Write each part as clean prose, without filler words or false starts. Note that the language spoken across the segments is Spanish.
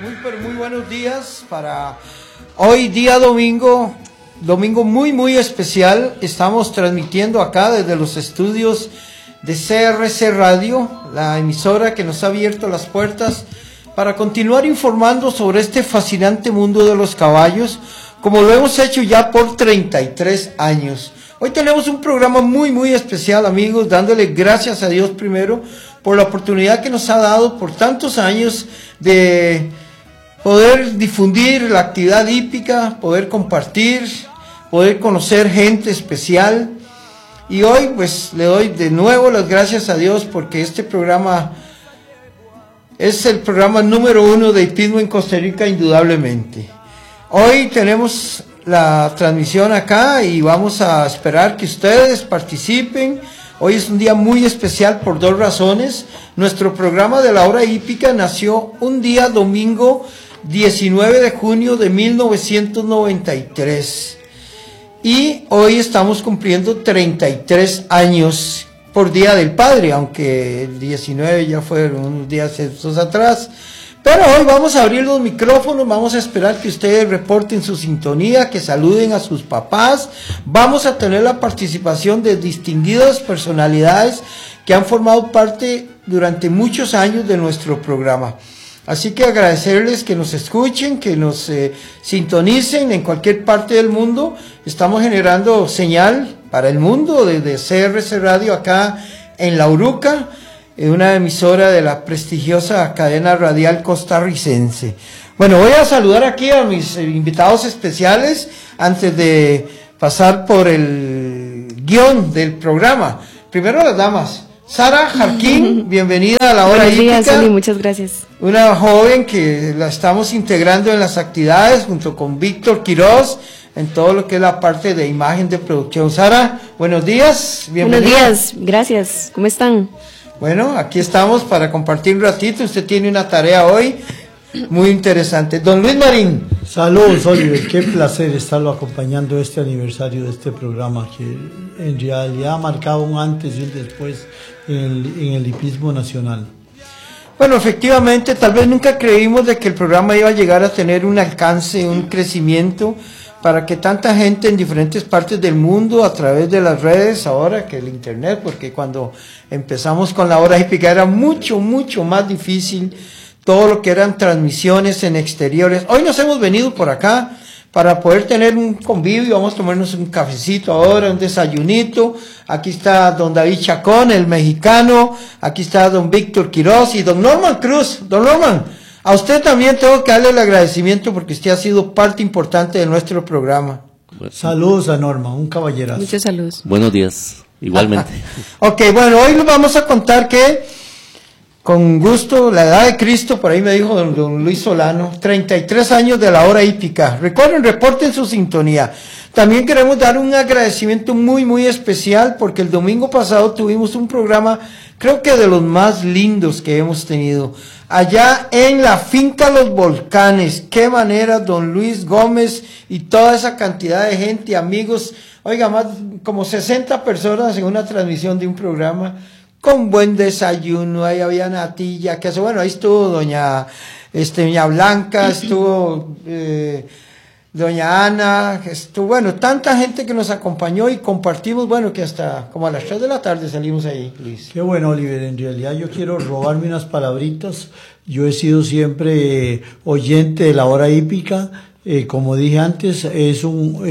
Pero muy buenos días para hoy día domingo muy especial. Estamos transmitiendo acá desde los estudios de CRC Radio, la emisora que nos ha abierto las puertas para continuar informando sobre este fascinante mundo de los caballos, como lo hemos hecho ya por 33 años. Hoy tenemos un programa muy especial, amigos, dándole gracias a Dios primero por la oportunidad que nos ha dado por tantos años de poder difundir la actividad hípica, poder compartir, poder conocer gente especial. Y hoy pues le doy de nuevo las gracias a Dios porque este programa es el programa número 1 de hipismo en Costa Rica, indudablemente. Hoy tenemos la transmisión acá y vamos a esperar que ustedes participen. Hoy es un día muy especial por dos razones. Nuestro programa de la hora hípica nació un día domingo 19 de junio de 1993. Y hoy estamos cumpliendo 33 años por Día del Padre, aunque el 19 ya fueron unos días atrás. Pero hoy vamos a abrir los micrófonos, vamos a esperar que ustedes reporten su sintonía, que saluden a sus papás. Vamos a tener la participación de distinguidas personalidades que han formado parte durante muchos años de nuestro programa. Así que agradecerles que nos escuchen, que nos sintonicen en cualquier parte del mundo. Estamos generando señal para el mundo desde CRC Radio acá en La Uruca, una emisora de la prestigiosa cadena radial costarricense. Bueno, voy a saludar aquí a mis invitados especiales antes de pasar por el guión del programa. Primero las damas. Sara Jarquín, bienvenida a la hora hípica. Buenos días, Oli, muchas gracias. Una joven que la estamos integrando en las actividades junto con Víctor Quiroz en todo lo que es la parte de imagen de producción. Sara, buenos días, bienvenida. Buenos días, gracias. ¿Cómo están? Bueno, aquí estamos para compartir un ratito. Usted tiene una tarea hoy muy interesante. Don Luis Marín. Saludos, Oliver. Qué placer estarlo acompañando este aniversario de este programa que en realidad ha marcado un antes y un después en el hipismo nacional. Bueno, efectivamente, tal vez nunca creímos de que el programa iba a llegar a tener un alcance, un crecimiento, para que tanta gente en diferentes partes del mundo, a través de las redes, ahora que el internet, porque cuando empezamos con la hora hípica era mucho más difícil, todo lo que eran transmisiones en exteriores. Hoy nos hemos venido por acá para poder tener un convivio, vamos a tomarnos un cafecito ahora, un desayunito. Aquí está don David Chacón, el mexicano, aquí está don Víctor Quiroz y don Norman Cruz. Don Norman, a usted también tengo que darle el agradecimiento porque usted ha sido parte importante de nuestro programa. Saludos a Norma, un caballerazo. Muchos saludos. Buenos días, igualmente. Ok, bueno, hoy les vamos a contar que, con gusto, la edad de Cristo, por ahí me dijo don Luis Solano, 33 años de la hora hípica. Recuerden, reporten su sintonía. También queremos dar un agradecimiento muy especial porque el domingo pasado tuvimos un programa, creo que de los más lindos que hemos tenido, allá en la finca Los Volcanes. Qué manera, don Luis Gómez y toda esa cantidad de gente, amigos, oiga, más como 60 personas en una transmisión de un programa, con buen desayuno. Ahí había natilla, queso, bueno, ahí estuvo doña Blanca, estuvo doña Ana, estuvo, bueno, tanta gente que nos acompañó y compartimos, bueno, que hasta como a las 3 de la tarde salimos ahí, Luis. Qué bueno, Oliver. En realidad yo quiero robarme unas palabritas. Yo he sido siempre oyente de la hora hípica. Como dije antes, es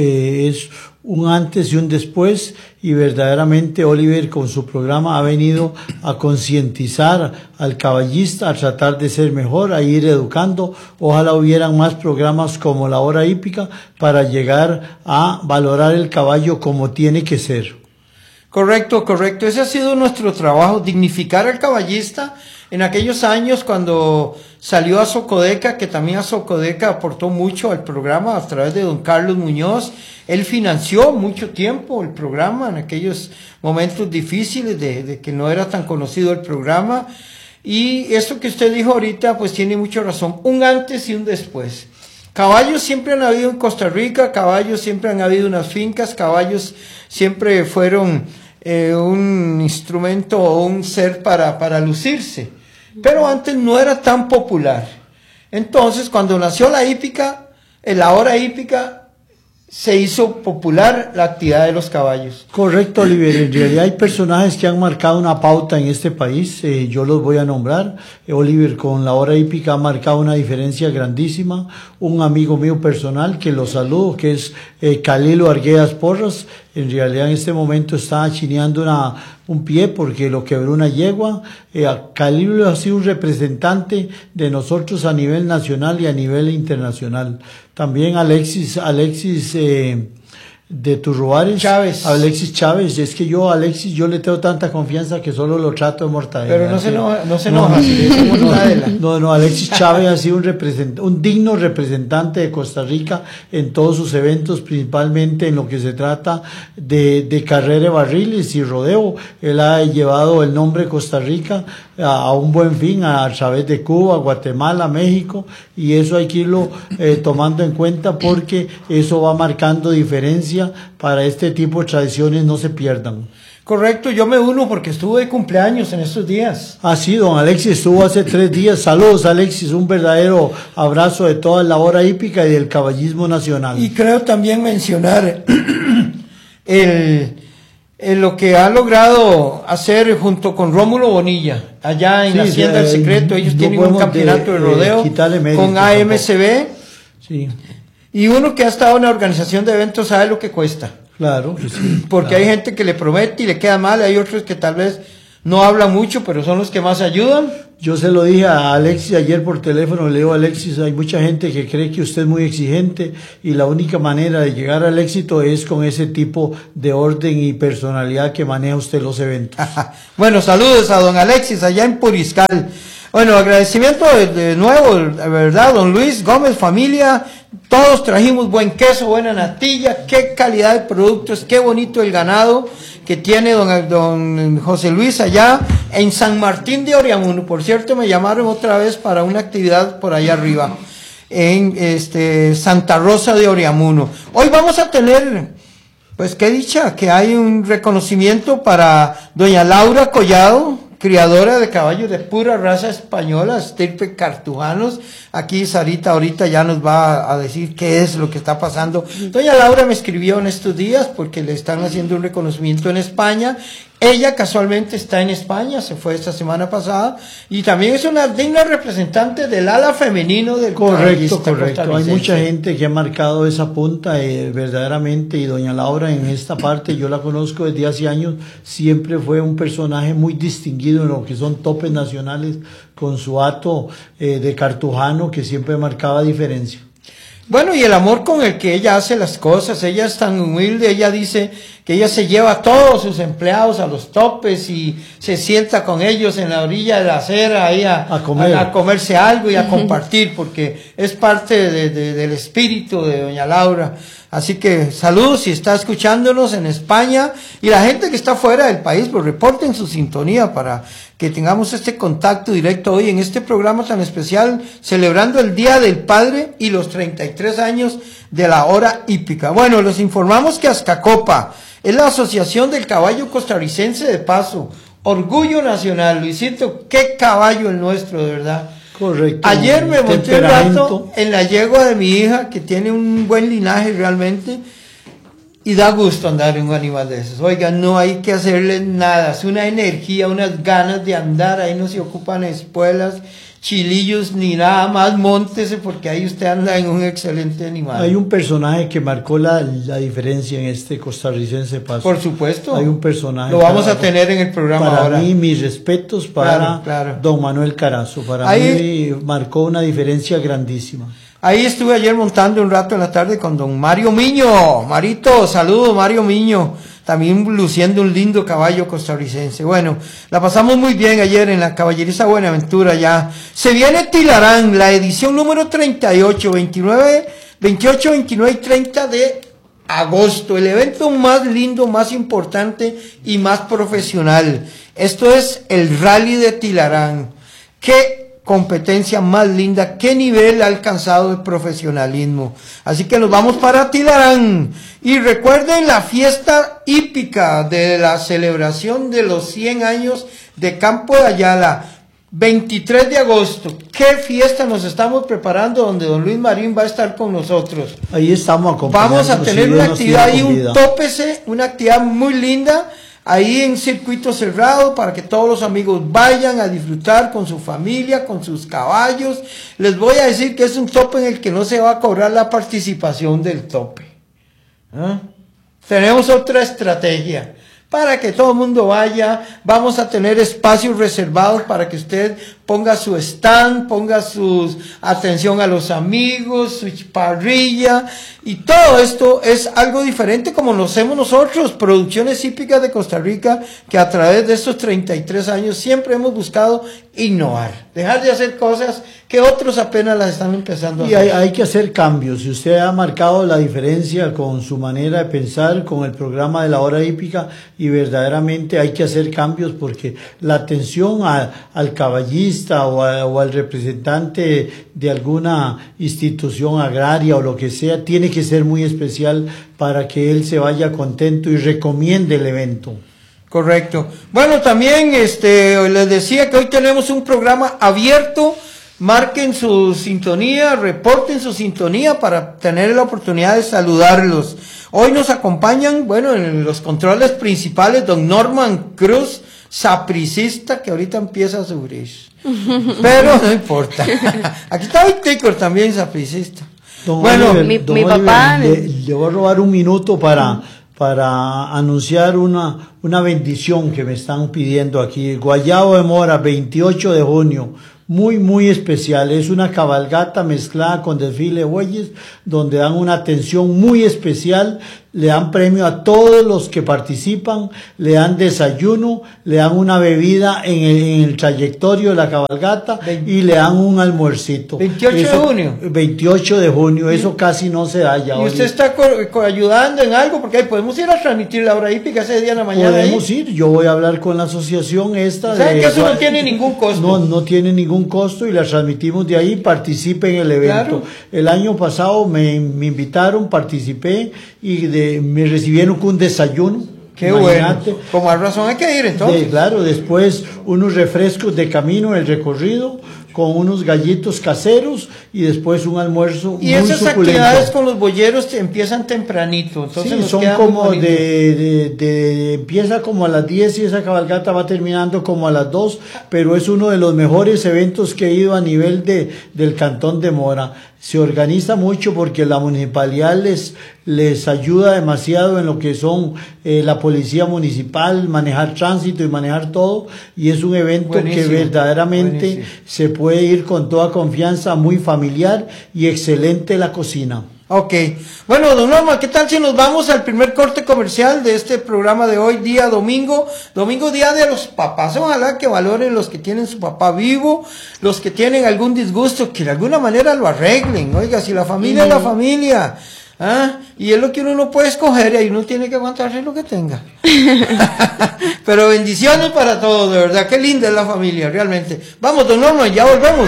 un antes y un después, y verdaderamente Oliver con su programa ha venido a concientizar al caballista, a tratar de ser mejor, a ir educando. Ojalá hubieran más programas como la hora hípica para llegar a valorar el caballo como tiene que ser. Correcto. Ese ha sido nuestro trabajo, dignificar al caballista. En aquellos años cuando salió a Socodeca, que también a Socodeca aportó mucho al programa a través de don Carlos Muñoz, él financió mucho tiempo el programa en aquellos momentos difíciles de que no era tan conocido el programa. Y eso que usted dijo ahorita pues tiene mucha razón, un antes y un después. Caballos siempre han habido en Costa Rica, caballos siempre han habido en unas fincas, caballos siempre fueron un instrumento o un ser para lucirse. Pero antes no era tan popular. Entonces, cuando nació la hípica, en la hora hípica, se hizo popular la actividad de los caballos. Correcto, Oliver. En realidad hay personajes que han marcado una pauta en este país. Yo los voy a nombrar. Oliver, con la hora hípica ha marcado una diferencia grandísima. Un amigo mío personal que lo saludo, que es Calilo Arguedas Porras. En realidad en este momento está chineando un pie porque lo quebró una yegua. Calilo ha sido un representante de nosotros a nivel nacional y a nivel internacional. También Alexis de Turruares. Chávez. Alexis Chávez. Es que yo le tengo tanta confianza que solo lo trato de mortadela. Pero no se enoja. No, Alexis Chávez ha sido un digno representante de Costa Rica en todos sus eventos, principalmente en lo que se trata de carrera de barriles y rodeo. Él ha llevado el nombre Costa Rica a un buen fin a través de Cuba, Guatemala, México, y eso hay que irlo tomando en cuenta porque eso va marcando diferencia para este tipo de tradiciones no se pierdan. Correcto, yo me uno porque estuve de cumpleaños en estos días. Ah, sí, don Alexis estuvo hace 3 días. Saludos, Alexis, un verdadero abrazo de toda la hora hípica y del caballismo nacional. Y creo también mencionar lo que ha logrado hacer junto con Rómulo Bonilla, allá en la Hacienda del Secreto. Ellos tienen un campeonato de rodeo con AMCB. Sí. Y uno que ha estado en la organización de eventos sabe lo que cuesta. Claro que sí. Porque claro. hay gente que le promete y le queda mal, hay otros que tal vez no hablan mucho, pero son los que más ayudan. Yo se lo dije a Alexis ayer por teléfono, le digo a Alexis, hay mucha gente que cree que usted es muy exigente y la única manera de llegar al éxito es con ese tipo de orden y personalidad que maneja usted los eventos. Bueno, saludos a don Alexis allá en Puriscal. Bueno, agradecimiento de nuevo, de verdad, don Luis Gómez, familia, todos trajimos buen queso, buena natilla, qué calidad de productos, qué bonito el ganado que tiene don José Luis allá en San Martín de Oriamuno. Por cierto, me llamaron otra vez para una actividad por allá arriba, en Santa Rosa de Oriamuno. Hoy vamos a tener, pues qué dicha, que hay un reconocimiento para doña Laura Collado, criadora de caballos de pura raza española, estirpe cartujanos. Aquí Sarita ahorita ya nos va a decir qué es lo que está pasando. Doña Laura me escribió en estos días porque le están haciendo un reconocimiento en España. Ella casualmente está en España, se fue esta semana pasada, y también es una digna representante del ala femenino del Correcto. Hay mucha gente que ha marcado esa punta verdaderamente, y doña Laura en esta parte, yo la conozco desde hace años, siempre fue un personaje muy distinguido en lo que son topes nacionales, con su hato de cartujano que siempre marcaba diferencia. Bueno, y el amor con el que ella hace las cosas, ella es tan humilde, ella dice que ella se lleva a todos sus empleados a los topes y se sienta con ellos en la orilla de la acera ahí a comerse algo y a compartir, porque es parte del espíritu de doña Laura. Así que saludos si está escuchándonos en España, y la gente que está fuera del país, pues reporten su sintonía para que tengamos este contacto directo hoy en este programa tan especial, celebrando el Día del Padre y los 33 años de la hora hípica. Bueno, les informamos que Azcacopa es la Asociación del Caballo Costarricense de Paso, orgullo nacional. Luisito, qué caballo el nuestro, de verdad. Correcto. Ayer me monté un rato en la yegua de mi hija, que tiene un buen linaje realmente, y da gusto andar en un animal de esos. Oiga, no hay que hacerle nada, es una energía, unas ganas de andar, ahí no se ocupan espuelas, chilillos ni nada más, móntese porque ahí usted anda en un excelente animal. Hay un personaje que marcó la diferencia en este costarricense Paso. Por supuesto. Hay un personaje. Lo vamos a tener en el programa para ahora. Para mí, mis respetos para claro. don Manuel Carazo. Para ahí, mí marcó una diferencia grandísima. Ahí estuve ayer montando un rato en la tarde con don Mario Miño. Marito, saludos Mario Miño. También luciendo un lindo caballo costarricense. Bueno, la pasamos muy bien ayer en la Caballeriza Buenaventura ya. Se viene Tilarán, la edición número 38, 28, 29 y 30 de agosto. El evento más lindo, más importante y más profesional. Esto es el Rally de Tilarán. ¡Qué competencia más linda! ¿Qué nivel ha alcanzado el profesionalismo? Así que nos vamos para Tilarán. Y recuerden la fiesta hípica de la celebración de los 100 años de Campo de Ayala. 23 de agosto. ¿Qué fiesta nos estamos preparando donde don Luis Marín va a estar con nosotros? Ahí estamos acompañando. Vamos a tener una actividad ahí, un tópese, una actividad muy linda, ahí en circuito cerrado para que todos los amigos vayan a disfrutar con su familia, con sus caballos. Les voy a decir que es un tope en el que no se va a cobrar la participación del tope. ¿Ah? Tenemos otra estrategia. Para que todo el mundo vaya, vamos a tener espacios reservados para que usted ponga su stand, ponga su atención a los amigos, su parrilla, y todo esto es algo diferente como lo hacemos nosotros, Producciones Hípicas de Costa Rica, que a través de estos 33 años siempre hemos buscado innovar, dejar de hacer cosas que otros apenas las están empezando a hacer. Y hay que hacer cambios. Si usted ha marcado la diferencia con su manera de pensar, con el programa de la hora hípica, y verdaderamente hay que hacer cambios porque la atención al caballista o al representante de alguna institución agraria o lo que sea, tiene que ser muy especial para que él se vaya contento y recomiende el evento. Correcto. Bueno, también les decía que hoy tenemos un programa abierto. Marquen su sintonía, reporten su sintonía para tener la oportunidad de saludarlos. Hoy nos acompañan, bueno, en los controles principales, don Norman Cruz, sapricista, que ahorita empieza a sufrir. Pero no importa. Aquí está hoy Ticor también, sapricista. Bueno, Oliver, mi papá... Le voy a robar un minuto para anunciar una bendición que me están pidiendo aquí. Guayabo de Mora, 28 de junio. Muy, muy especial. Es una cabalgata mezclada con desfile de bueyes, donde dan una atención muy especial. Le dan premio a todos los que participan, le dan desayuno, le dan una bebida en el trayectorio de la cabalgata y le dan un almuercito. 28 de junio. 28 de junio, eso casi no se da ya. ¿Y usted está ayudando en algo? Porque ahí podemos ir a transmitir la hora hípica ese día en la mañana. Podemos ir, yo voy a hablar con la asociación esta. ¿Saben que eso no tiene ningún costo? No tiene ningún costo y la transmitimos de ahí, participe en el evento. Claro. El año pasado me invitaron, participé y me recibieron con un desayuno. Qué imagínate. Bueno, con más razón hay que ir entonces. Claro, después unos refrescos de camino, el recorrido, con unos gallitos caseros y después un almuerzo y muy esas suculento. Actividades con los boyeros empiezan tempranito, entonces sí, son como empieza como a las 10 y esa cabalgata va terminando como a las 2, pero es uno de los mejores eventos que he ido a nivel del Cantón de Mora. Se organiza mucho porque la municipalidad les ayuda demasiado en lo que son la policía municipal, manejar tránsito y manejar todo, y es un evento buenísimo, que verdaderamente buenísimo. Se puede ir con toda confianza, muy familiar y excelente la cocina. Ok, bueno, don Norma, ¿qué tal si nos vamos al primer corte comercial de este programa de hoy, día domingo, día de los papás? Ojalá que valoren los que tienen su papá vivo, los que tienen algún disgusto, que de alguna manera lo arreglen. Oiga, si la familia es la familia, ¿ah? Y es lo que uno no puede escoger y ahí uno tiene que aguantarse lo que tenga. Pero bendiciones para todos, de verdad, qué linda es la familia, realmente. Vamos, don Norma, ya volvemos.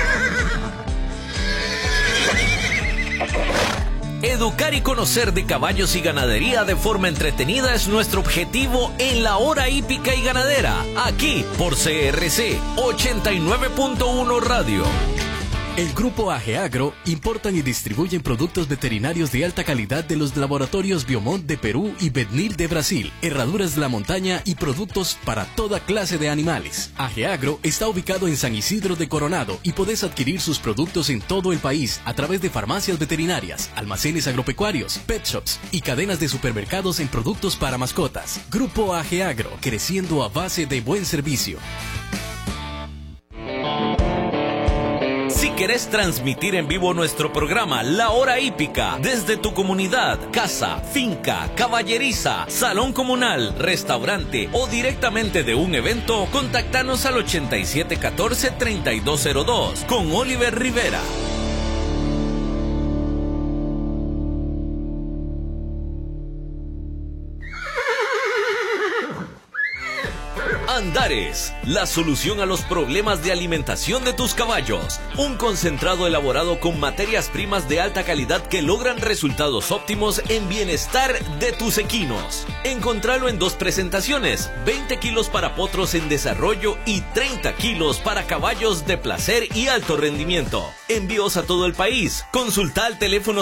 Educar y conocer de caballos y ganadería de forma entretenida es nuestro objetivo en la hora hípica y ganadera, aquí por CRC 89.1 Radio. El Grupo AGEAGRO importan y distribuyen productos veterinarios de alta calidad de los laboratorios Biomont de Perú y Betnil de Brasil, herraduras de la montaña y productos para toda clase de animales. AGEAGRO está ubicado en San Isidro de Coronado y podés adquirir sus productos en todo el país a través de farmacias veterinarias, almacenes agropecuarios, pet shops y cadenas de supermercados en productos para mascotas. Grupo AGEAGRO, creciendo a base de buen servicio. Si querés transmitir en vivo nuestro programa La Hora Hípica desde tu comunidad, casa, finca, caballeriza, salón comunal, restaurante o directamente de un evento, contactanos al 8714-3202 con Oliver Rivera. Andares, la solución a los problemas de alimentación de tus caballos. Un concentrado elaborado con materias primas de alta calidad que logran resultados óptimos en bienestar de tus equinos. Encontralo en 2 presentaciones, 20 kilos para potros en desarrollo y 30 kilos para caballos de placer y alto rendimiento. Envíos a todo el país. Consulta al teléfono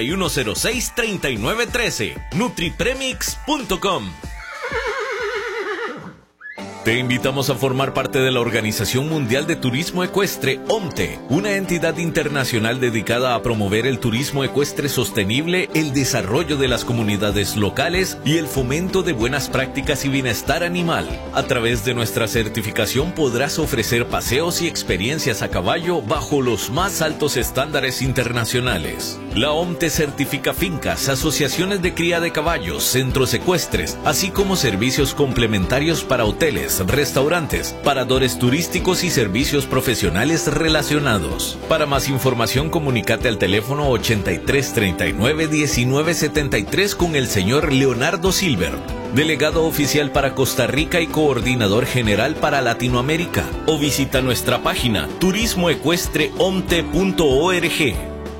7106-3913. nutripremix.com. Te invitamos a formar parte de la Organización Mundial de Turismo Ecuestre, OMTE, una entidad internacional dedicada a promover el turismo ecuestre sostenible, el desarrollo de las comunidades locales y el fomento de buenas prácticas y bienestar animal. A través de nuestra certificación podrás ofrecer paseos y experiencias a caballo bajo los más altos estándares internacionales. La OMTE certifica fincas, asociaciones de cría de caballos, centros ecuestres, así como servicios complementarios para hoteles, restaurantes, paradores turísticos y servicios profesionales relacionados. Para más información, comunícate al teléfono 8339-1973 con el señor Leonardo Silver, delegado oficial para Costa Rica y coordinador general para Latinoamérica, o visita nuestra página turismoecuestreomte.org.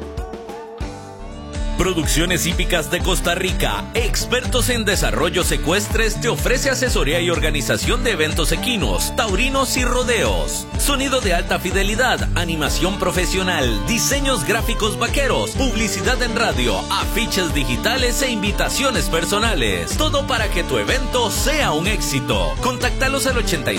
Producciones Hípicas de Costa Rica, expertos en desarrollos ecuestres, te ofrece asesoría y organización de eventos equinos, taurinos y rodeos. Sonido de alta fidelidad, animación profesional, diseños gráficos vaqueros, publicidad en radio, afiches digitales e invitaciones personales. Todo para que tu evento sea un éxito. Contáctalos al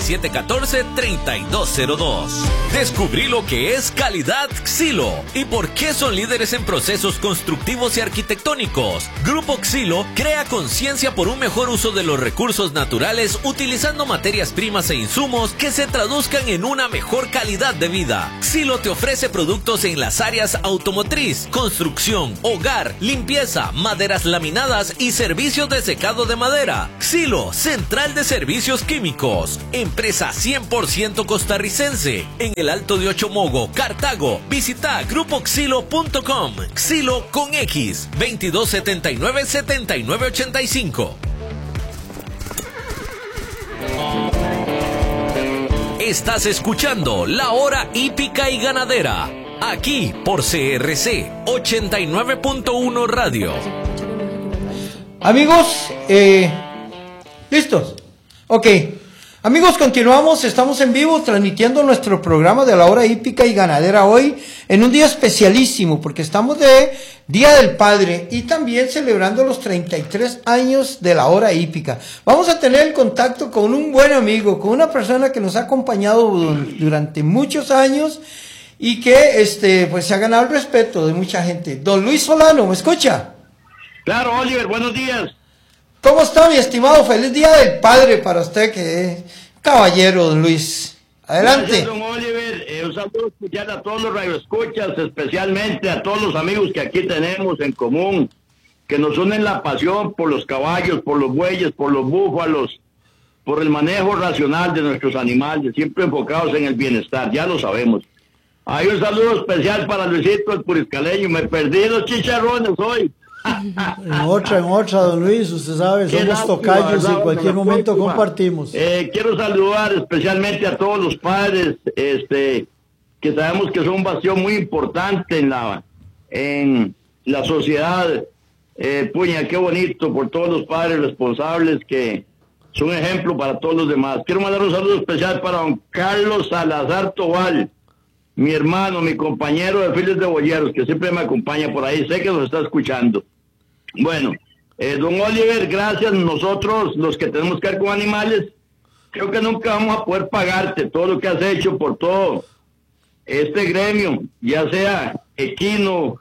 8714-3202. Descubrí lo que es calidad Xilo y por qué son líderes en procesos constructivos y arquitectónicos. Grupo Xilo crea conciencia por un mejor uso de los recursos naturales utilizando materias primas e insumos que se traduzcan en una mejor calidad de vida. Xilo te ofrece productos en las áreas automotriz, construcción, hogar, limpieza, maderas laminadas y servicios de secado de madera. Xilo, central de servicios químicos. Empresa 100% costarricense. En el Alto de Ochomogo, Cartago. Visita grupoxilo.com. Xilo con X. 2279-7985. Estás escuchando La Hora Hípica y Ganadera, aquí por CRC 89.1 Radio. Amigos, ¿listos? Ok. Amigos, continuamos, estamos en vivo transmitiendo nuestro programa de La Hora Hípica y Ganadera hoy en un día especialísimo porque estamos de Día del Padre y también celebrando los 33 años de La Hora Hípica. Vamos a tener el contacto con un buen amigo, con una persona que nos ha acompañado durante muchos años y que pues se ha ganado el respeto de mucha gente. Don Luis Solano, ¿me escucha? Claro, Oliver, buenos días. ¿Cómo está, mi estimado? Feliz Día del Padre para usted, que es caballero, don Luis. Adelante. Gracias, don Oliver. Un saludo especial a todos los radioescuchas, especialmente a todos los amigos que aquí tenemos en común, que nos unen la pasión por los caballos, por los bueyes, por los búfalos, por el manejo racional de nuestros animales, siempre enfocados en el bienestar, ya lo sabemos. Hay un saludo especial para Luisito el Puriscaleño. Me perdí los chicharrones hoy. En otra, don Luis, usted sabe, somos tocayos y en cualquier momento compartimos. Quiero saludar especialmente a todos los padres, que sabemos que son un bastión muy importante en la sociedad. Puña, qué bonito por todos los padres responsables que son ejemplo para todos los demás. Quiero mandar un saludo especial para don Carlos Salazar Tobal, mi hermano, mi compañero de Files de Boyeros, que siempre me acompaña por ahí, sé que nos está escuchando. Bueno, don Oliver, gracias. Nosotros, los que tenemos que ver con animales, creo que nunca vamos a poder pagarte todo lo que has hecho por todo este gremio, ya sea equino,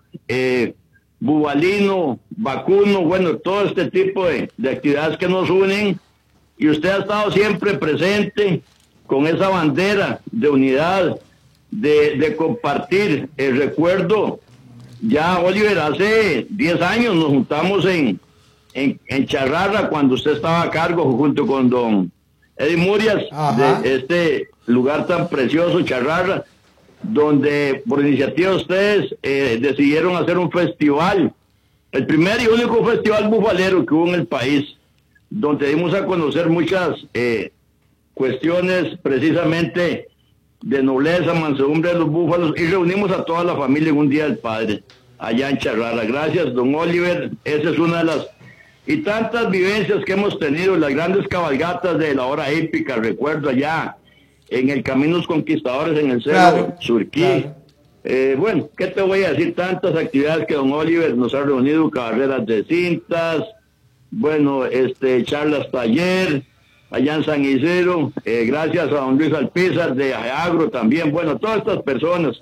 bubalino, vacuno, bueno, todo este tipo de actividades que nos unen, y usted ha estado siempre presente con esa bandera de unidad, de compartir el recuerdo. Ya, Oliver, hace 10 años nos juntamos en Charrarra, cuando usted estaba a cargo junto con don Eddie Murias, de este lugar tan precioso, Charrarra, donde por iniciativa de ustedes decidieron hacer un festival, el primer y único festival bufalero que hubo en el país, donde dimos a conocer muchas cuestiones precisamente de nobleza, mansedumbre de los búfalos, y reunimos a toda la familia en un Día del Padre, allá en Charrara. Gracias, don Oliver. Esa es una de las y tantas vivencias que hemos tenido, las grandes cabalgatas de la hora hípica, recuerdo allá en el Caminos Conquistadores en el Cerro Surquí. Claro. Bueno, ¿qué te voy a decir? Tantas actividades que don Oliver nos ha reunido, carreras de cintas, bueno, charlas taller, allá en San Isidro, gracias a don Luis Alpizar de Agro también, bueno, todas estas personas.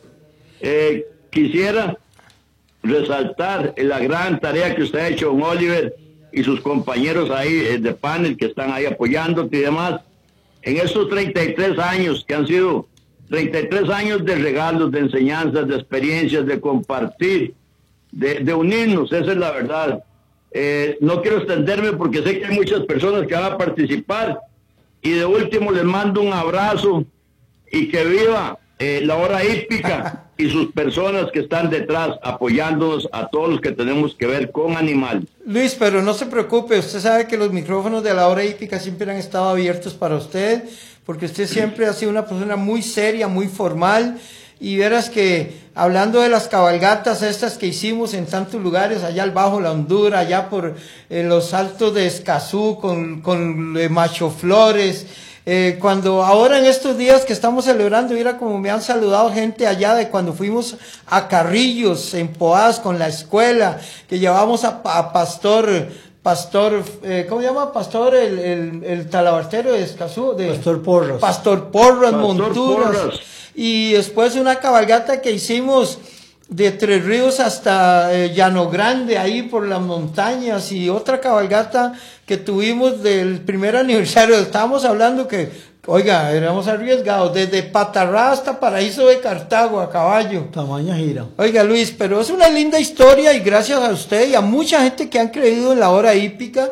Quisiera resaltar la gran tarea que usted ha hecho, don Oliver, y sus compañeros ahí de panel que están ahí apoyándote y demás, en estos 33 años que han sido 33 años de regalos, de enseñanzas, de experiencias, de compartir, de unirnos, esa es la verdad. No quiero extenderme porque sé que hay muchas personas que van a participar, y de último les mando un abrazo y que viva la hora hípica y sus personas que están detrás apoyándonos a todos los que tenemos que ver con animales. Luis, pero no se preocupe, usted sabe que los micrófonos de la hora hípica siempre han estado abiertos para usted, porque usted siempre ha sido una persona muy seria, muy formal, y verás que hablando de las cabalgatas estas que hicimos en tantos lugares, allá al Bajo La Hondura, allá por los altos de Escazú, con Macho Flores, cuando ahora en estos días que estamos celebrando, mira como me han saludado gente allá de cuando fuimos a Carrillos, en Poás, con la escuela, que llevamos a Pastor, ¿cómo se llama? Pastor, el talabartero de Escazú. Pastor Porras. Pastor Porras, Monturas. Porras. Y después una cabalgata que hicimos de Tres Ríos hasta Llano Grande, ahí por las montañas, y otra cabalgata que tuvimos del primer aniversario. Estábamos hablando que, oiga, éramos arriesgados, desde Patarrá hasta Paraíso de Cartago a caballo. Tamaña gira. Oiga, Luis, pero es una linda historia, y gracias a usted y a mucha gente que han creído en la hora hípica.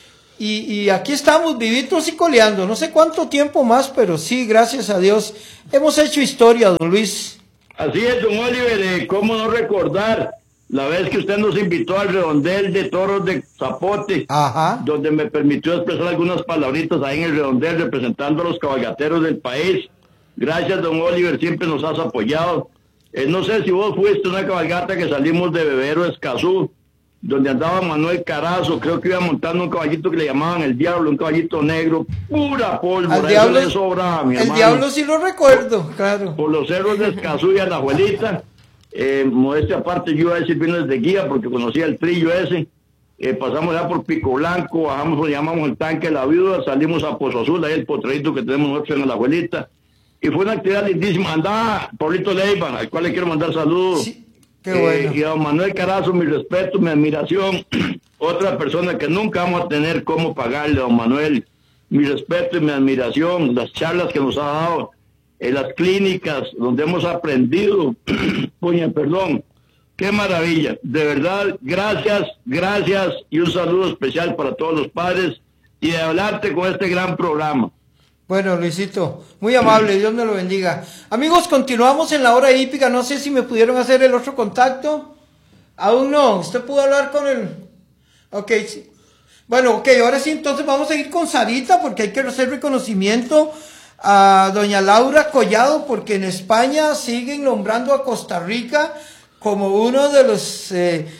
Y aquí estamos vivitos y coleando, no sé cuánto tiempo más, pero sí, gracias a Dios, hemos hecho historia, don Luis. Así es, don Oliver, cómo no recordar la vez que usted nos invitó al redondel de toros de Zapote, donde me permitió expresar algunas palabritas ahí en el redondel representando a los cabalgateros del país. Gracias, don Oliver, siempre nos has apoyado. No sé si vos fuiste una cabalgata que salimos de Bebero Escazú, donde andaba Manuel Carazo, creo que iba montando un caballito que le llamaban el Diablo, un caballito negro, pura pólvora, el Diablo, eso le sobraba, mi hermano. El Diablo sí lo recuerdo, claro. Por los cerros de Escazú y a la abuelita, modestia aparte, yo iba a decir vino desde guía, porque conocía el trillo ese, pasamos ya por Pico Blanco, bajamos, lo llamamos el Tanque de la Viuda, salimos a Pozo Azul, ahí el potrerito que tenemos nosotros en la abuelita, y fue una actividad lindísima. Andaba Pablito Leiva, al cual le quiero mandar saludos. Sí. Qué bueno. Y a don Manuel Carazo, mi respeto, mi admiración. Otra persona que nunca vamos a tener cómo pagarle, don Manuel. Mi respeto y mi admiración. Las charlas que nos ha dado, las clínicas donde hemos aprendido. Perdón. Qué maravilla. De verdad, gracias, gracias. Y un saludo especial para todos los padres. Y de hablarte con este gran programa. Bueno, Luisito, muy amable, Dios me lo bendiga. Amigos, continuamos en la hora hípica. No sé si me pudieron hacer el otro contacto. Aún no, usted pudo hablar con el... Ok, sí. Bueno, ok, ahora sí, entonces vamos a ir con Sarita, porque hay que hacer reconocimiento a doña Laura Collado, porque en España siguen nombrando a Costa Rica como uno de los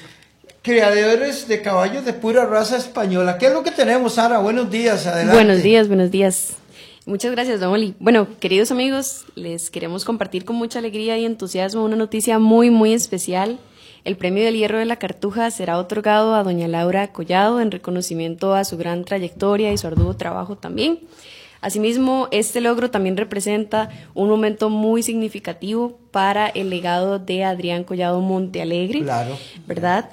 criadores de caballos de pura raza española. ¿Qué es lo que tenemos, Sara? Buenos días, adelante. Buenos días. Muchas gracias, don Oli. Bueno, queridos amigos, les queremos compartir con mucha alegría y entusiasmo una noticia muy, muy especial. El Premio del Hierro de la Cartuja será otorgado a doña Laura Collado en reconocimiento a su gran trayectoria y su arduo trabajo también. Asimismo, este logro también representa un momento muy significativo para el legado de Adrián Collado Montealegre, claro, ¿verdad?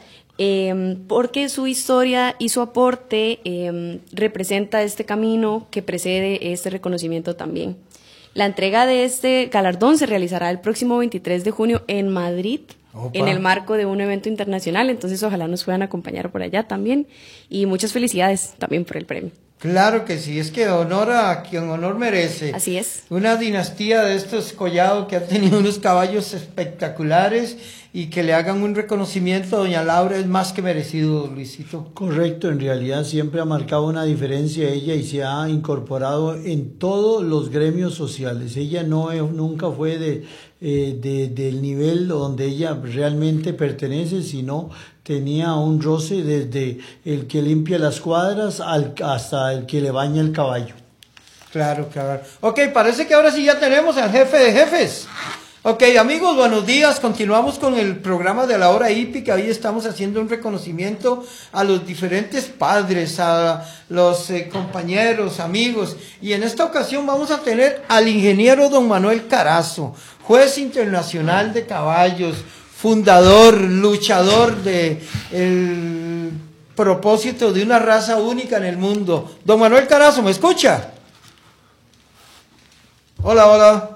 Porque su historia y su aporte representa este camino que precede este reconocimiento también. La entrega de este galardón se realizará el próximo 23 de junio en Madrid, en el marco de un evento internacional, entonces ojalá nos puedan acompañar por allá también, y muchas felicidades también por el premio. Claro que sí, es que honor a quien honor merece. Así es. Una dinastía de estos Collado que ha tenido unos caballos espectaculares y que le hagan un reconocimiento a doña Laura es más que merecido, Luisito. Correcto, en realidad siempre ha marcado una diferencia ella y se ha incorporado en todos los gremios sociales. Ella nunca fue del nivel donde ella realmente pertenece, sino tenía un roce desde el que limpia las cuadras hasta el que le baña el caballo. Claro. Ok, parece que ahora sí ya tenemos al jefe de jefes. Ok, amigos, buenos días. Continuamos con el programa de la hora hípica. Hoy estamos haciendo un reconocimiento a los diferentes padres, a los compañeros, amigos. Y en esta ocasión vamos a tener al ingeniero don Manuel Carazo, juez internacional de caballos, fundador, luchador de el propósito de una raza única en el mundo. Don Manuel Carazo, ¿me escucha? Hola.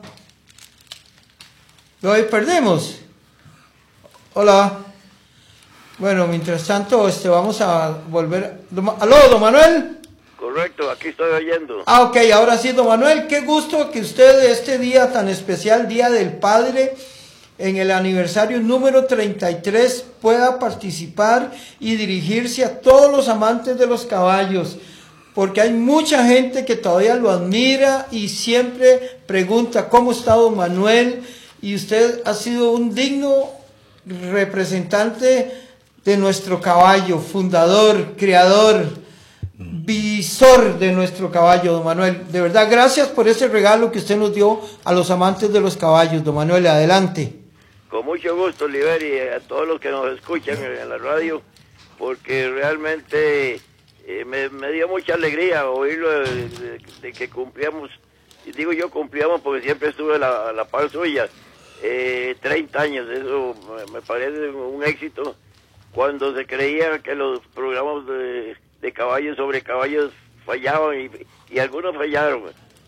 Hoy perdemos. Hola. Bueno, mientras tanto, vamos a volver. ¿Aló, don Manuel? Correcto, aquí estoy oyendo. Ok, ahora sí, don Manuel, qué gusto que usted este día tan especial, Día del Padre, en el aniversario número 33, pueda participar y dirigirse a todos los amantes de los caballos, porque hay mucha gente que todavía lo admira y siempre pregunta cómo está don Manuel, y usted ha sido un digno representante de nuestro caballo, fundador, creador, visor de nuestro caballo, don Manuel. De verdad, gracias por ese regalo que usted nos dio a los amantes de los caballos, don Manuel. Adelante. Con mucho gusto, Oliver, y a todos los que nos escuchan en la radio, porque realmente me dio mucha alegría oírlo de que cumplíamos, y digo yo cumplíamos porque siempre estuve a la par suya, 30 años, eso me parece un éxito, cuando se creía que los programas de caballos sobre caballos fallaban, y algunos fallaron.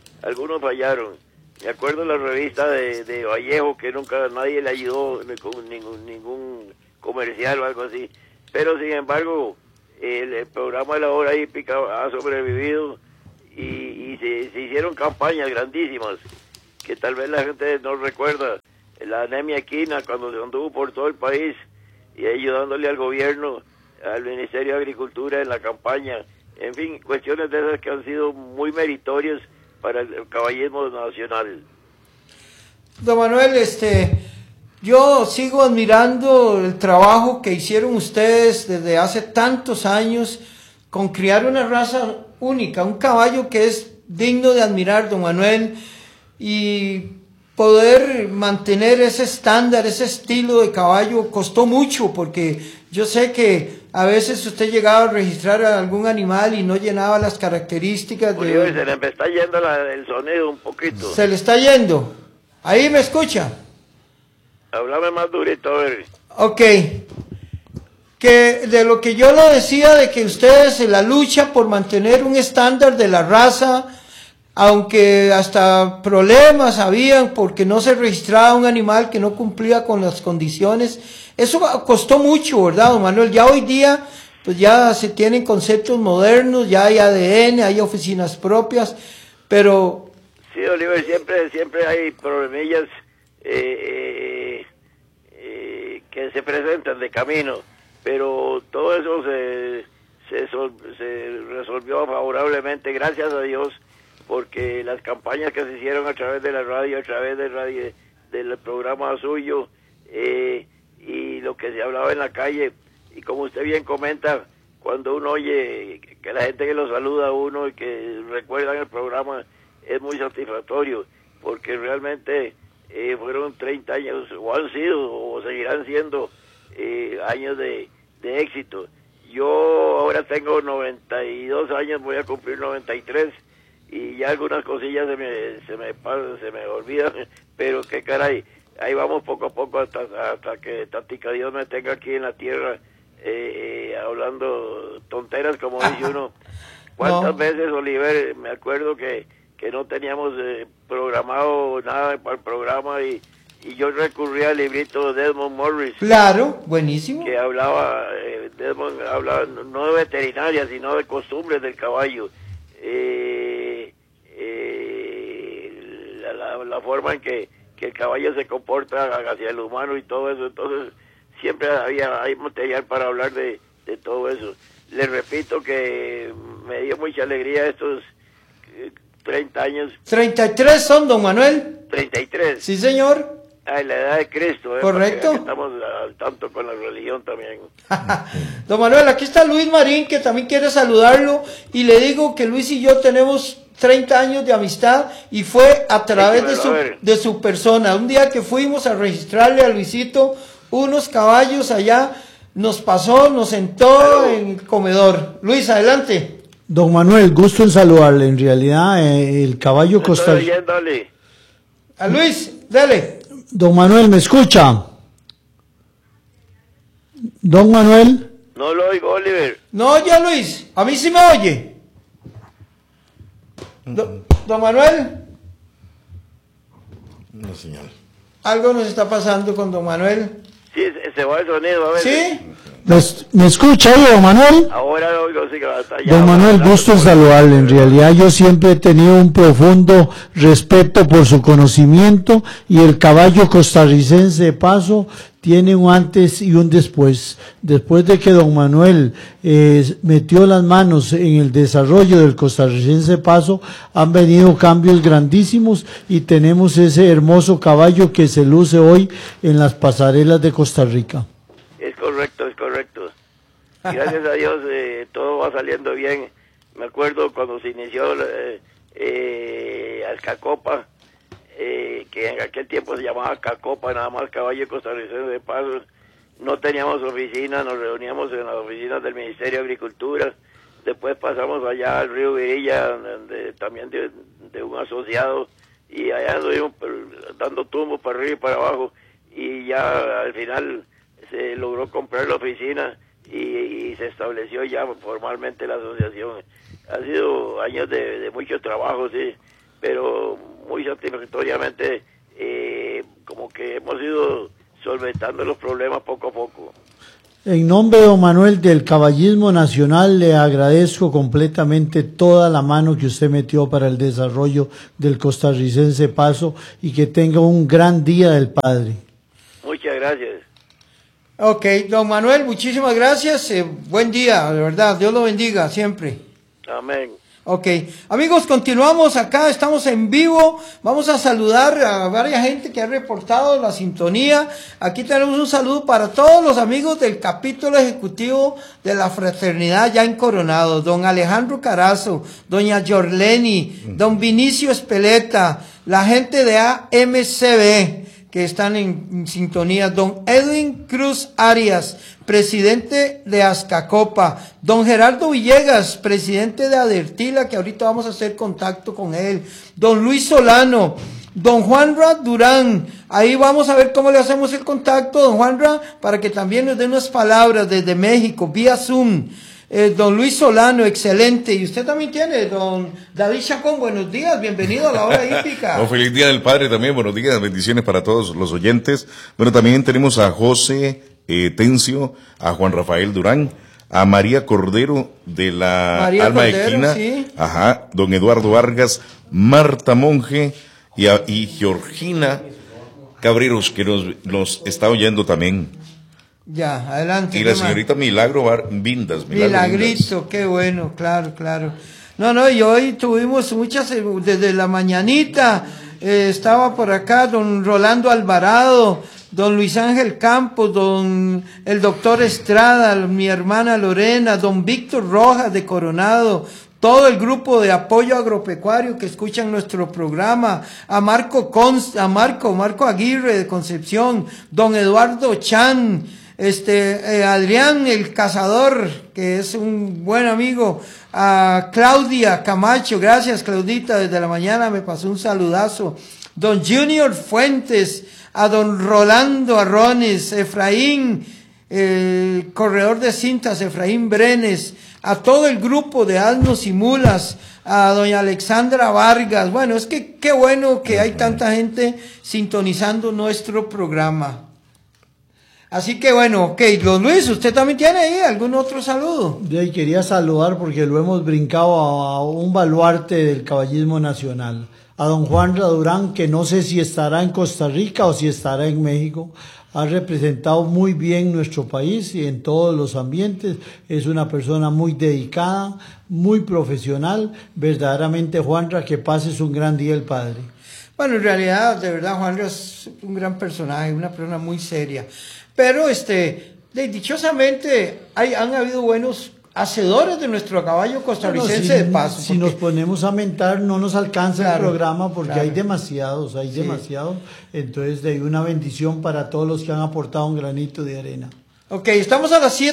Me acuerdo de la revista de Vallejo, que nunca nadie le ayudó con ningún comercial o algo así, pero sin embargo el programa de la hora hípica ha sobrevivido y se hicieron campañas grandísimas que tal vez la gente no recuerda. La anemia equina, cuando se anduvo por todo el país y ayudándole al gobierno, al Ministerio de Agricultura en la campaña, en fin, cuestiones de esas que han sido muy meritorias para el caballismo nacional. Don Manuel, yo sigo admirando el trabajo que hicieron ustedes desde hace tantos años con criar una raza única, un caballo que es digno de admirar, don Manuel, y poder mantener ese estándar, ese estilo de caballo costó mucho, porque yo sé que a veces usted llegaba a registrar a algún animal y no llenaba las características. Se le está yendo el sonido un poquito. Se le está yendo. ¿Ahí me escucha? Háblame más durito, a ver. Ok. Que de lo que yo lo decía, de que ustedes en la lucha por mantener un estándar de la raza, aunque hasta problemas habían porque no se registraba un animal que no cumplía con las condiciones, eso costó mucho, ¿verdad, don Manuel? Ya hoy día, pues ya se tienen conceptos modernos, ya hay ADN, hay oficinas propias, pero... Sí, Oliver, siempre hay problemillas que se presentan de camino, pero todo eso se resolvió favorablemente, gracias a Dios, porque las campañas que se hicieron a través de la radio, a través del programa suyo, y lo que se hablaba en la calle, y como usted bien comenta, cuando uno oye que la gente que lo saluda a uno y que recuerdan el programa, es muy satisfactorio, porque realmente fueron 30 años, o han sido, o seguirán siendo años de éxito. Yo ahora tengo 92 años, voy a cumplir 93, y ya algunas cosillas se me olvidan, pero qué caray, ahí vamos poco a poco hasta que Tatica Dios me tenga aquí en la tierra, hablando tonteras, como dice uno. ¿Cuántas veces, Oliver, me acuerdo que no teníamos programado nada para el programa, y yo recurría al librito de Desmond Morris? Claro, buenísimo. Que hablaba, Desmond hablaba no de veterinaria, sino de costumbres del caballo. La forma en que que el caballo se comporta hacia el humano y todo eso. Entonces siempre hay material para hablar de todo eso. Les repito que me dio mucha alegría estos 30 años. 33 son, don Manuel. 33. Sí, señor. Ay, la edad de Cristo. Correcto. Estamos al tanto con la religión también. Don Manuel, aquí está Luis Marín, que también quiere saludarlo, y le digo que Luis y yo tenemos 30 años de amistad y fue a través de su persona. Un día que fuimos a registrarle a Luisito unos caballos allá, nos pasó, nos sentó en el comedor. Luis, adelante. Don Manuel, gusto en saludarle. En realidad, el caballo costarricense... A Luis, dale. Don Manuel, ¿me escucha? Don Manuel. No lo oigo, Oliver. No oye a Luis, a mí sí me oye. Don Manuel. Una señal. Algo nos está pasando con don Manuel. Sí, se va el sonido a veces. ¿Sí? ¿Me escucha ahí, don Manuel? Ahora lo oigo, sí que va a estar allá. Don Manuel, gusto en saludarle. En realidad yo siempre he tenido un profundo respeto por su conocimiento y el caballo costarricense de paso tiene un antes y un después. Después de que don Manuel metió las manos en el desarrollo del costarricense de paso, han venido cambios grandísimos y tenemos ese hermoso caballo que se luce hoy en las pasarelas de Costa Rica. Es correcto, es correcto. Gracias a Dios todo va saliendo bien. Me acuerdo cuando se inició Azcacopa, que en aquel tiempo se llamaba Cacopa, nada más Caballo Costarricense de Paso. No teníamos oficina, nos reuníamos en las oficinas del Ministerio de Agricultura. Después pasamos allá al río Virilla, también de un asociado, y allá estuvimos dando tumbos para arriba y para abajo, y ya al final se logró comprar la oficina y se estableció ya formalmente la asociación. Ha sido años de mucho trabajo, sí, pero muy satisfactoriamente como que hemos ido solventando los problemas poco a poco. En nombre de don Manuel del Caballismo Nacional le agradezco completamente toda la mano que usted metió para el desarrollo del costarricense Paso y que tenga un gran día del Padre. Muchas gracias. Ok, don Manuel, muchísimas gracias. Buen día, de verdad. Dios lo bendiga siempre. Amén. Ok, amigos, continuamos acá, estamos en vivo, vamos a saludar a varias gente que ha reportado la sintonía. Aquí tenemos un saludo para todos los amigos del capítulo ejecutivo de la fraternidad ya en Coronado, don Alejandro Carazo, doña Yorleni, don Vinicio Espeleta, la gente de AMCB que están en sintonía, don Edwin Cruz Arias, presidente de Azcacopa, don Gerardo Villegas, presidente de Adertila, que ahorita vamos a hacer contacto con él, don Luis Solano, don Juanra Durán, ahí vamos a ver cómo le hacemos el contacto, don Juanra, para que también nos dé unas palabras desde México, vía Zoom. Don Luis Solano, excelente. Y usted también tiene, don David Chacón, buenos días, bienvenido a la hora hípica. Feliz Día del Padre también, buenos días, bendiciones para todos los oyentes. Bueno, también tenemos a José Tencio, a Juan Rafael Durán, a María Cordero de la Alma de Quina, sí. Ajá, don Eduardo Vargas, Marta Monge y Georgina Cabreros, que nos está oyendo también. Ya, adelante. Y la señorita Milagro Vindas. Milagrito, Vindas. Qué bueno, claro, claro. No, y hoy tuvimos muchas, desde la mañanita, estaba por acá don Rolando Alvarado, don Luis Ángel Campos, el doctor Estrada, mi hermana Lorena, don Víctor Rojas de Coronado, todo el grupo de apoyo agropecuario que escuchan nuestro programa, a Marco Aguirre de Concepción, don Eduardo Chan, Adrián el Cazador, que es un buen amigo, a Claudia Camacho, gracias Claudita, desde la mañana me pasó un saludazo, don Junior Fuentes, a don Rolando Arrones, Efraín, el corredor de cintas, Efraín Brenes, a todo el grupo de asnos y mulas, a doña Alexandra Vargas. Bueno, es que qué bueno que hay tanta gente sintonizando nuestro programa. Así que bueno, ok, don Luis, ¿usted también tiene ahí algún otro saludo? Yo quería saludar porque lo hemos brincado a un baluarte del caballismo nacional. A don Juan Radurán, que no sé si estará en Costa Rica o si estará en México, ha representado muy bien nuestro país y en todos los ambientes. Es una persona muy dedicada, muy profesional. Verdaderamente, Juanra, que pases un gran día el Padre. Bueno, en realidad, de verdad, Juanra es un gran personaje, una persona muy seria. Pero, dichosamente, han habido buenos hacedores de nuestro caballo costarricense de paso. Si nos ponemos a mentar, no nos alcanza el programa porque hay demasiados. Entonces, hay una bendición para todos los que han aportado un granito de arena. Ok, estamos a las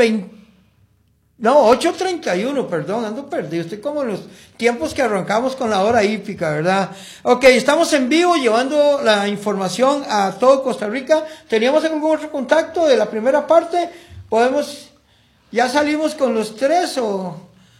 8:31, perdón, ando perdido. Estoy como en los tiempos que arrancamos con la hora hípica, ¿verdad? Ok, estamos en vivo llevando la información a todo Costa Rica. ¿Teníamos algún otro contacto de la primera parte? ¿Ya salimos con los tres o...?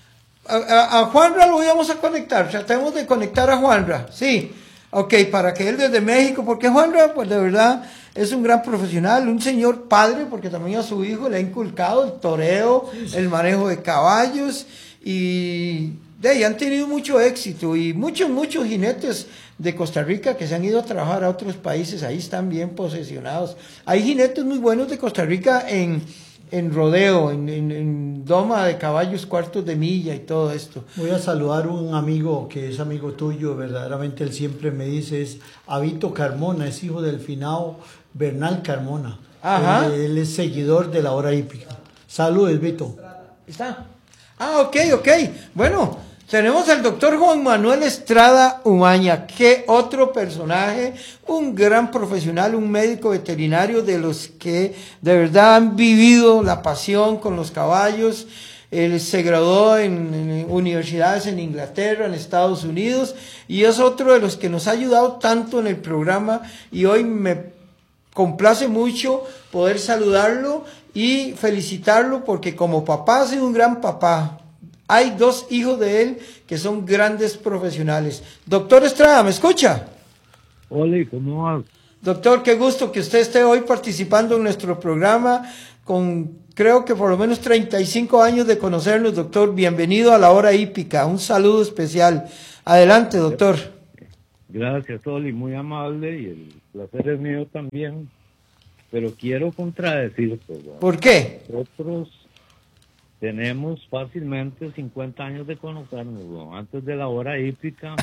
A Juanra lo íbamos a conectar, tratemos de conectar a Juanra, sí. Ok, para que él desde México, porque Juanra, pues de verdad, es un gran profesional, un señor padre, porque también a su hijo le ha inculcado el toreo, el manejo de caballos, y han tenido mucho éxito, y muchos jinetes de Costa Rica que se han ido a trabajar a otros países, ahí están bien posesionados. Hay jinetes muy buenos de Costa Rica en rodeo, en doma de caballos, cuartos de milla y todo esto. Voy a saludar a un amigo que es amigo tuyo, verdaderamente él siempre me dice, es Abito Carmona, es hijo del finado Bernal Carmona. Ajá. Él es seguidor de la hora hípica. Saludos, Vito. ¿Está? Ok. Bueno, tenemos al doctor Juan Manuel Estrada Umaña, que otro personaje, un gran profesional, un médico veterinario de los que de verdad han vivido la pasión con los caballos. Él se graduó en universidades en Inglaterra, en Estados Unidos, y es otro de los que nos ha ayudado tanto en el programa, y hoy me complace mucho poder saludarlo y felicitarlo porque como papá ha sido un gran papá. Hay 2 hijos de él que son grandes profesionales. Doctor Estrada, ¿me escucha? Hola, ¿cómo vas? Doctor, qué gusto que usted esté hoy participando en nuestro programa con creo que por lo menos 35 años de conocernos, doctor. Bienvenido a la hora hípica. Un saludo especial. Adelante, doctor. Gracias, Oli, muy amable y el placer es mío también. Pero quiero contradecirte, ¿verdad? ¿Por qué? Nosotros tenemos fácilmente 50 años de conocernos, ¿no? Antes de la hora hípica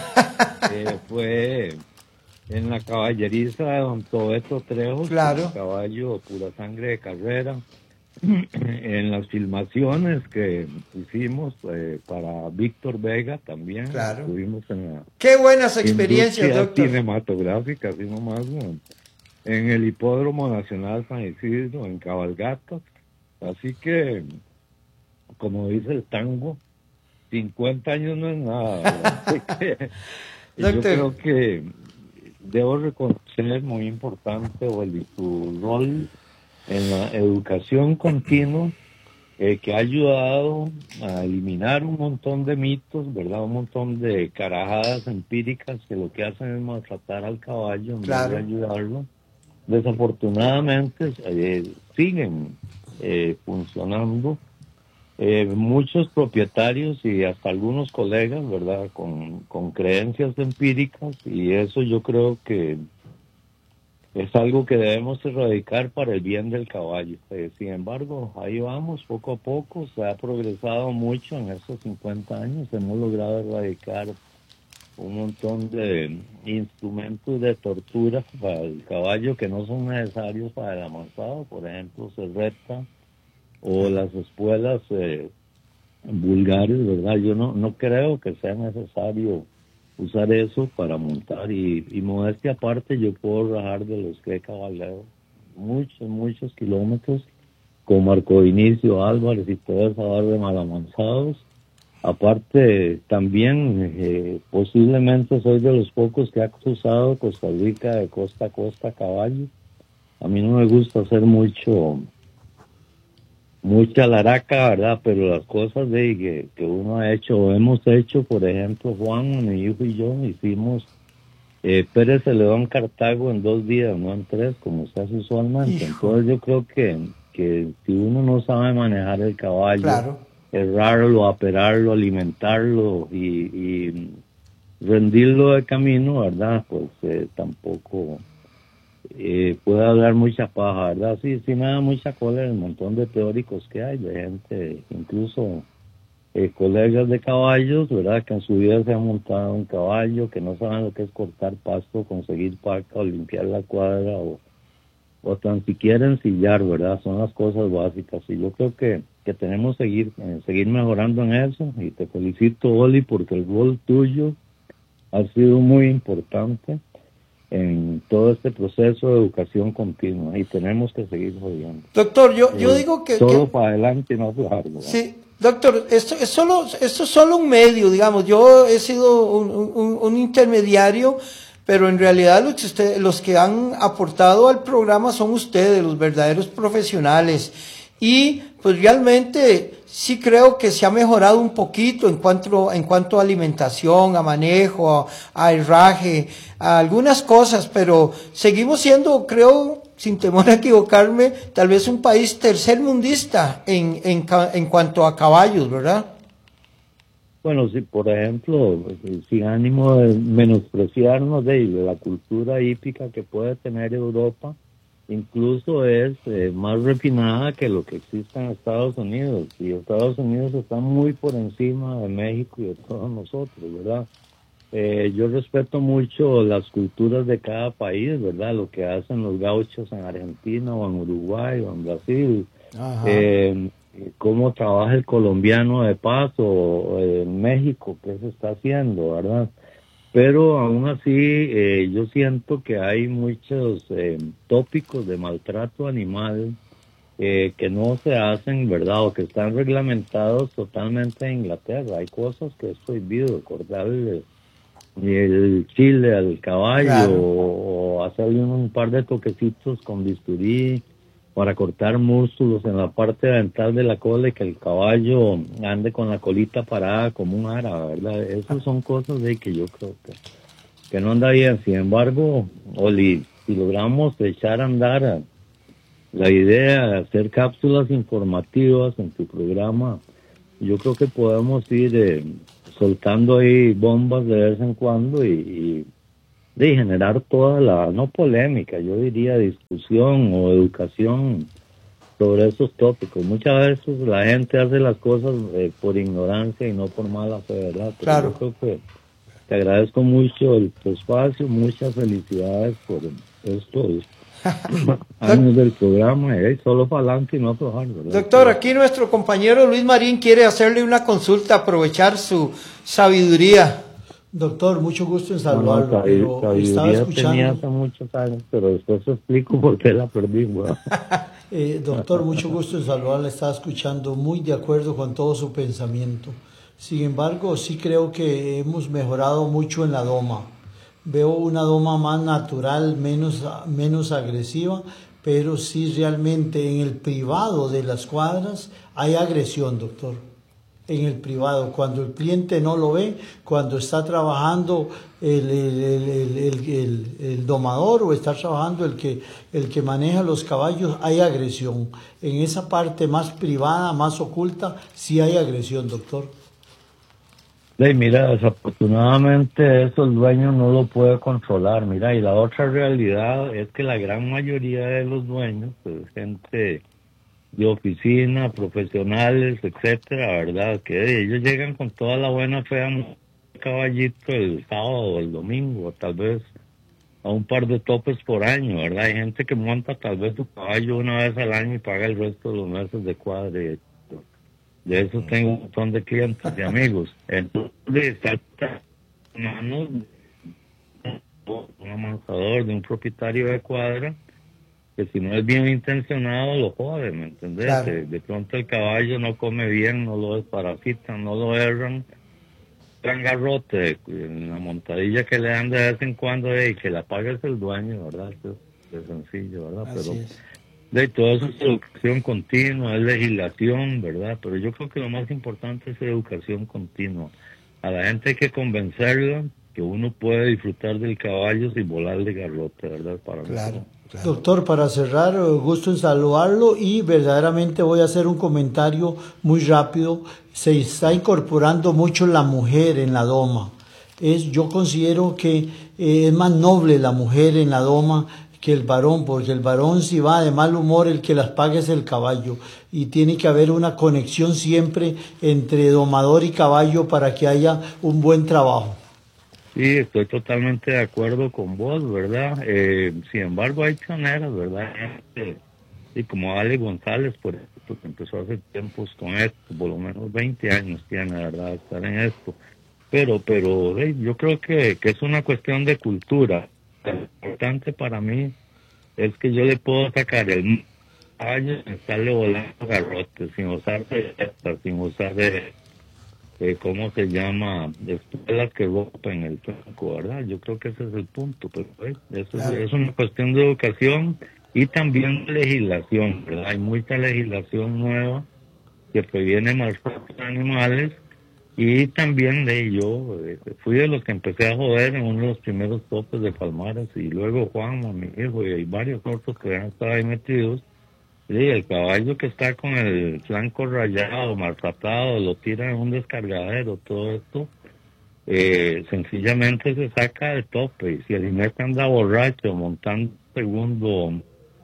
fue en la caballeriza de don Tobeto Trejo, claro. Caballo pura sangre de carrera, en las filmaciones que hicimos para Víctor Vega también, claro. Estuvimos en la qué buenas experiencias, doctor. Cinematográfica, así nomás, ¿no? En el Hipódromo Nacional San Isidro, en cabalgatas, así que como dice el tango, 50 años no es nada. Yo creo que debo reconocer muy importante tu rol en la educación continua que ha ayudado a eliminar un montón de mitos, ¿verdad? Un montón de carajadas empíricas que lo que hacen es maltratar al caballo en claro. vez de ayudarlo. Desafortunadamente siguen funcionando. Muchos propietarios y hasta algunos colegas, ¿verdad? Con creencias empíricas, y eso yo creo que es algo que debemos erradicar para el bien del caballo. Sin embargo, ahí vamos, poco a poco, se ha progresado mucho en estos 50 años, hemos logrado erradicar un montón de instrumentos de tortura para el caballo que no son necesarios para el amansado, por ejemplo, serreta, o las espuelas vulgares, ¿verdad? Yo no creo que sea necesario usar eso para montar, y modestia aparte, yo puedo rajar de los que he cabalgado muchos kilómetros con Marco Vinicio Álvarez y toda esa barra de malamanzados. Aparte, también posiblemente soy de los pocos que ha cruzado Costa Rica de costa a costa a caballo. A mí no me gusta hacer mucha laraca, ¿verdad? Pero las cosas que uno ha hecho o hemos hecho, por ejemplo, Juan, mi hijo y yo, hicimos Pérez se le da en Cartago en 2 días, no en 3, como se hace usualmente. Entonces yo creo que si uno no sabe manejar el caballo, claro, errarlo, aperarlo, alimentarlo y rendirlo de camino, ¿verdad? Pues tampoco puede hablar mucha paja, ¿verdad? Sí me da mucha cólera el montón de teóricos que hay, de gente, incluso colegas de caballos, ¿verdad? Que en su vida se han montado un caballo, que no saben lo que es cortar pasto, conseguir paca o limpiar la cuadra o tan siquiera ensillar, ¿verdad? Son las cosas básicas y yo creo que tenemos que seguir mejorando en eso y te felicito, Oli, porque el rol tuyo ha sido muy importante en todo este proceso de educación continua y tenemos que seguir jodiendo. Doctor, yo digo que... Todo para adelante y no bajarlo. Sí, doctor, esto es solo un medio, digamos. Yo he sido un intermediario, pero en realidad los que han aportado al programa son ustedes, los verdaderos profesionales. Y pues realmente sí creo que se ha mejorado un poquito en cuanto a alimentación, a manejo, a herraje, a algunas cosas, pero seguimos siendo, creo, sin temor a equivocarme, tal vez un país tercermundista en cuanto a caballos, ¿verdad? Bueno, sí, por ejemplo, sin ánimo de menospreciarnos de la cultura hípica que puede tener Europa, incluso es más refinada que lo que existe en Estados Unidos, y Estados Unidos está muy por encima de México y de todos nosotros, ¿verdad? Yo respeto mucho las culturas de cada país, ¿verdad? Lo que hacen los gauchos en Argentina o en Uruguay o en Brasil, cómo trabaja el colombiano de paso en México, qué se está haciendo, ¿verdad? Pero aún así yo siento que hay muchos tópicos de maltrato animal que no se hacen, ¿verdad? O que están reglamentados totalmente en Inglaterra. Hay cosas que es prohibido, cortarle el chile al caballo, claro, o hacerle un par de toquecitos con bisturí para cortar músculos en la parte ventral de la cola y que el caballo ande con la colita parada como un ara, ¿verdad? Esas son cosas de que yo creo que no anda bien. Sin embargo, Oli, si logramos echar a andar la idea de hacer cápsulas informativas en tu programa, yo creo que podemos ir soltando ahí bombas de vez en cuando y de generar toda la, no polémica, yo diría discusión o educación sobre esos tópicos. Muchas veces la gente hace las cosas por ignorancia y no por mala fe, ¿verdad? Pero claro, yo creo que te agradezco mucho tu espacio, muchas felicidades por estos años del programa, solo para adelante y no aflojar, ¿verdad? Doctor, aquí nuestro compañero Luis Marín quiere hacerle una consulta, aprovechar su sabiduría. Doctor, mucho gusto en saludarlo, pero estaba escuchando... tenía hace muchos años, pero después explico por qué la perdí, bueno. Doctor, mucho gusto en saludarle, estaba escuchando, muy de acuerdo con todo su pensamiento. Sin embargo, sí creo que hemos mejorado mucho en la doma. Veo una doma más natural, menos agresiva, pero sí realmente en el privado de las cuadras hay agresión, doctor. En el privado, cuando el cliente no lo ve, cuando está trabajando el domador o está trabajando el que maneja los caballos, hay agresión. En esa parte más privada, más oculta, sí hay agresión, doctor. Mira, desafortunadamente eso el dueño no lo puede controlar, mira, y la otra realidad es que la gran mayoría de los dueños, pues gente de oficina, profesionales, etcétera, ¿verdad? Que ellos llegan con toda la buena fe a un caballito el sábado o el domingo, o tal vez a un par de topes por año, ¿verdad? Hay gente que monta tal vez su caballo una vez al año y paga el resto de los meses de cuadre. De eso tengo un montón de clientes y amigos. Entonces, salta manos un amansador de un propietario de cuadra que si no es bien intencionado lo jode, ¿me entendés? Claro. De pronto el caballo no come bien, no lo desparasitan, no lo erran, gran garrote en la montadilla que le dan de vez en cuando y que la paga es el dueño, ¿verdad? Eso es sencillo, ¿verdad? Así pero es. De todo eso es educación continua, es legislación, ¿verdad? Pero yo creo que lo más importante es educación continua. A la gente hay que convencerla que uno puede disfrutar del caballo sin volar de garrote, ¿verdad? Para claro. Doctor, para cerrar, gusto en saludarlo y verdaderamente voy a hacer un comentario muy rápido. Se está incorporando mucho la mujer en la doma. Yo considero que es más noble la mujer en la doma que el varón, porque el varón, si va de mal humor, el que las paga es el caballo, y tiene que haber una conexión siempre entre domador y caballo para que haya un buen trabajo. Sí, estoy totalmente de acuerdo con vos, ¿verdad? Sin embargo, hay pioneras, ¿verdad? Y como Ale González, por ejemplo, que empezó hace tiempos con esto, por lo menos 20 años tiene, ¿verdad?, estar en esto. Pero yo creo que es una cuestión de cultura. Lo importante para mí es que yo le puedo sacar el caballo y estarle volando garrotes, sin usar sin usar ¿cómo se llama? Espuelas que rompen el tronco, ¿verdad? Yo creo que ese es el punto, pero eso claro. Es una cuestión de educación y también de legislación, ¿verdad? Hay mucha legislación nueva que previene maltrato de animales. Y también yo fui de los que empecé a joder en uno de los primeros topes de Palmares, y luego Juan, mi hijo, y varios otros que han estado ahí metidos. Y el caballo que está con el flanco rayado, maltratado, lo tiran en un descargadero, todo esto, sencillamente se saca del tope. Y si el jinete anda borracho, montando segundo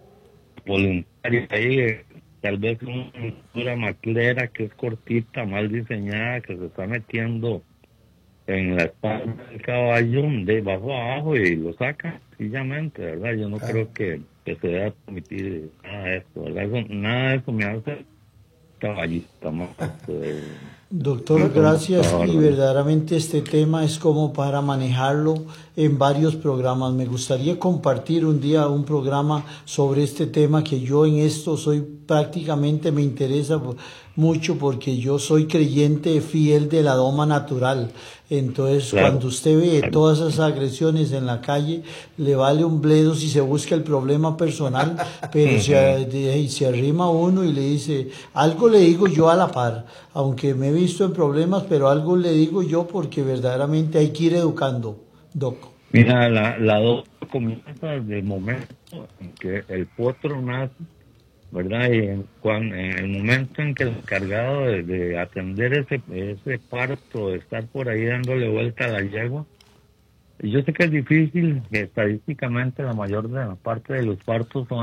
voluntario ahí, tal vez una maclera que es cortita, mal diseñada, que se está metiendo en la espalda del caballo de bajo a abajo y lo saca sencillamente, ¿verdad? Yo no creo que se deba permitir nada de esto, ¿verdad? Nada de eso me hace caballista más. Doctor, gracias, y verdaderamente este tema es como para manejarlo en varios programas. Me gustaría compartir un día un programa sobre este tema, que yo en esto prácticamente me interesa mucho, porque yo soy creyente fiel de la doma natural. Entonces, claro, cuando usted ve todas esas agresiones en la calle, le vale un bledo si se busca el problema personal, pero se arrima uno y le dice, algo le digo yo a la par, aunque me he visto en problemas, pero algo le digo yo, porque verdaderamente hay que ir educando, Doc. Mira, la doma comienza desde el momento en que el potro nace, ¿verdad? Y en el momento en que el encargado de atender ese parto, de estar por ahí dándole vuelta a la yegua, y yo sé que es difícil, que estadísticamente la mayor de la parte de los partos son